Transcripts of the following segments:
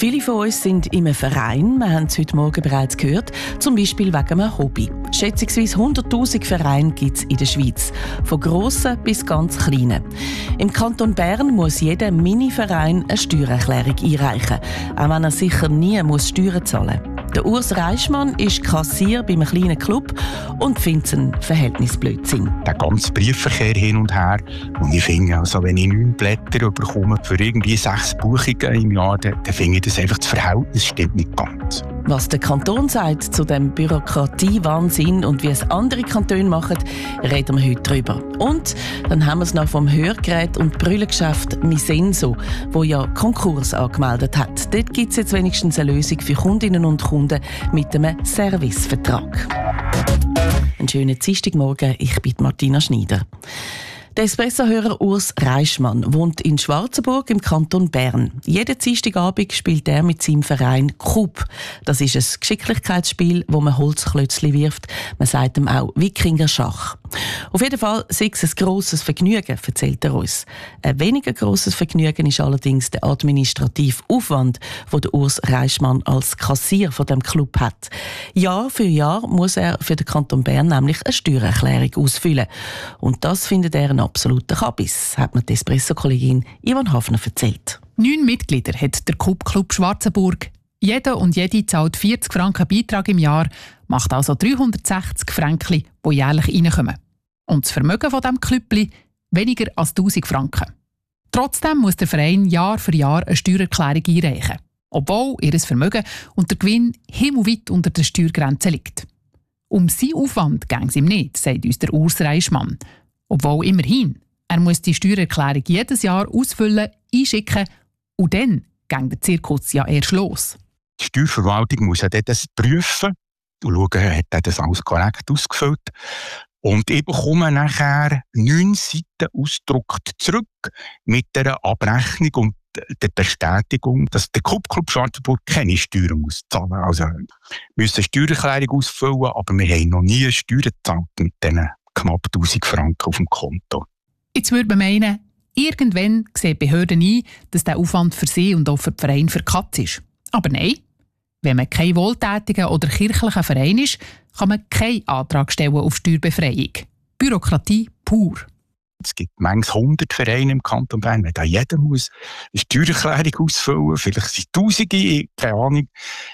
Viele von uns sind in einem Verein, wir haben es heute Morgen bereits gehört, zum Beispiel wegen einem Hobby. Schätzungsweise 100'000 Vereine gibt es in der Schweiz, von grossen bis ganz kleinen. Im Kanton Bern muss jeder Mini-Verein eine Steuererklärung einreichen, auch wenn er sicher nie Steuern zahlen muss. Der Urs Reischmann ist Kassier bei einem kleinen Club und findet es einen Verhältnisblödsinn. Der ganze Briefverkehr hin und her. Und ich finde, also, wenn ich 9 Blätter bekomme für irgendwie 6 Buchungen im Jahr, dann finde ich das einfach, das Verhältnis stimmt nicht ganz. Was der Kanton sagt zu dem Bürokratie-Wahnsinn und wie es andere Kantone machen, reden wir heute drüber. Und dann haben wir es noch vom Hörgerät- und Brüllengeschäft Misenso, wo ja Konkurs angemeldet hat. Dort gibt es jetzt wenigstens eine Lösung für Kundinnen und Kunden mit einem Servicevertrag. Einen schönen Dienstagmorgen, ich bin Martina Schneider. Der Espresso-Hörer Urs Reischmann wohnt in Schwarzenburg im Kanton Bern. Jeden Dienstagabend spielt er mit seinem Verein Coup. Das ist ein Geschicklichkeitsspiel, wo man Holzklötzchen wirft. Man sagt ihm auch Wikinger-Schach. Auf jeden Fall sei es ein grosses Vergnügen, erzählt er uns. Ein weniger grosses Vergnügen ist allerdings der administrative Aufwand, den der Urs Reischmann als Kassier von dem Club hat. Jahr für Jahr muss er für den Kanton Bern nämlich eine Steuererklärung ausfüllen. Und das findet er einen absoluten Kabis, hat mir die Espresso-Kollegin Ivan Hafner erzählt. 9 Mitglieder hat der Club Schwarzenburg. Jeder und jede zahlt 40 Franken Beitrag im Jahr, macht also 360 Franken, die jährlich reinkommen. Und das Vermögen von diesem Klüppli weniger als 1000 Franken. Trotzdem muss der Verein Jahr für Jahr eine Steuererklärung einreichen, obwohl ihr Vermögen und der Gewinn himmelweit unter der Steuergrenze liegt. Um seinen Aufwand ging es ihm nicht, sagt uns der Urs Reischmann. Obwohl immerhin, er muss die Steuererklärung jedes Jahr ausfüllen, einschicken und dann geht der Zirkus ja erst los. Die Steuerverwaltung muss ja das prüfen und schauen, hat er das alles korrekt ausgefüllt. Und ich bekomme nachher 9 Seiten ausgedruckt zurück mit der Abrechnung und der Bestätigung, dass der Club Schwarzenburg keine Steuern muss zahlen. Also wir müssen eine Steuererklärung ausfüllen, aber wir haben noch nie Steuern gezahlt mit diesen knapp 1000 Franken auf dem Konto. Jetzt würde man meinen, irgendwann sehen die Behörden ein, dass der Aufwand für sie und auch für den Verein verkatzt ist. Aber nein, wenn man kein wohltätiger oder kirchlicher Verein ist, kann man keinen Antrag stellen auf Steuerbefreiung. Bürokratie pur. Es gibt manchmal 100 Vereine im Kanton Bern, wenn da jeder muss eine Steuererklärung ausfüllen, vielleicht sind Tausende, keine Ahnung,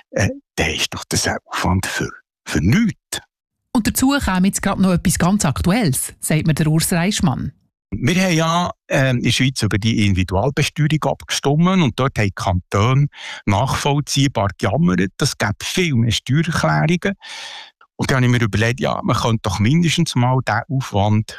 dann ist doch das Aufwand für nichts. Und dazu käme jetzt gerade noch etwas ganz Aktuelles, sagt mir der Urs Reischmann. Wir haben ja in der Schweiz über die Individualbesteuerung abgestimmt und dort haben die Kantone nachvollziehbar gejammert, es gibt viel mehr Steuererklärungen. Und dann habe ich mir überlegt, ja, man könnte doch mindestens mal diesen Aufwand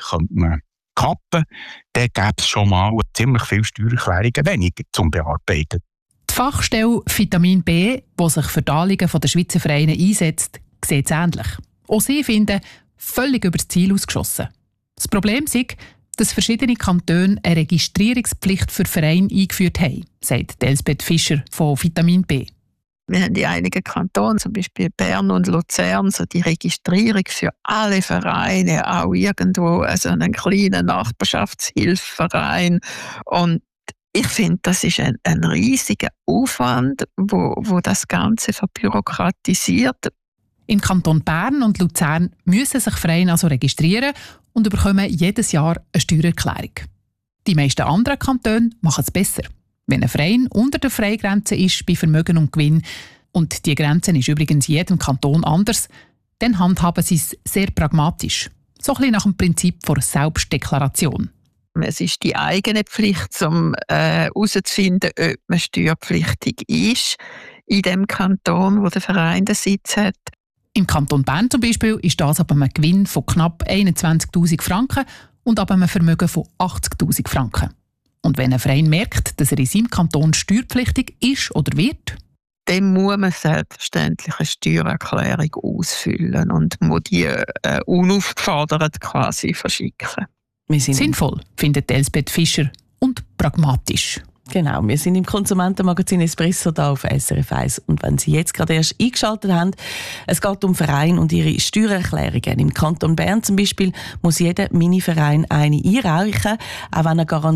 kappen. Dann gäbe es schon mal ziemlich viele Steuererklärungen weniger zum Bearbeiten. Die Fachstelle Vitamin B, die sich für die Anliegen der Schweizer Vereine einsetzt, sieht es ähnlich. Auch sie finden, völlig über das Ziel ausgeschossen. Das Problem ist, dass verschiedene Kantone eine Registrierungspflicht für Vereine eingeführt haben, sagt Elsbeth Fischer von Vitamin B. Wir haben in einigen Kantonen, zum Beispiel Bern und Luzern, so die Registrierung für alle Vereine, auch irgendwo also einen kleinen Nachbarschaftshilfeverein. Und ich finde, das ist ein riesiger Aufwand, wo das Ganze verbürokratisiert. Im Kanton Bern und Luzern müssen sich Vereine also registrieren und bekommen jedes Jahr eine Steuererklärung. Die meisten anderen Kantone machen es besser. Wenn ein Verein unter der Freigrenze ist bei Vermögen und Gewinn, und die Grenze ist übrigens in jedem Kanton anders, dann handhaben sie es sehr pragmatisch. So ein bisschen nach dem Prinzip der Selbstdeklaration. Es ist die eigene Pflicht, um herauszufinden, ob man steuerpflichtig ist in dem Kanton, wo der Verein den Sitz hat. Im Kanton Bern zum Beispiel ist das ab einem Gewinn von knapp 21'000 Franken und ab einem Vermögen von 80'000 Franken. Und wenn ein Verein merkt, dass er in seinem Kanton steuerpflichtig ist oder wird, dann muss man selbstverständlich eine Steuererklärung ausfüllen und muss die unaufgefordert quasi verschicken. Sinnvoll, findet Elsbeth Fischer, und pragmatisch. Genau, wir sind im Konsumentenmagazin Espresso da auf SRF 1. Und wenn Sie jetzt gerade erst eingeschaltet haben, es geht um Vereine und ihre Steuererklärungen. Im Kanton Bern zum Beispiel muss jeder Mini-Verein eine einreichen, auch wenn er garantiert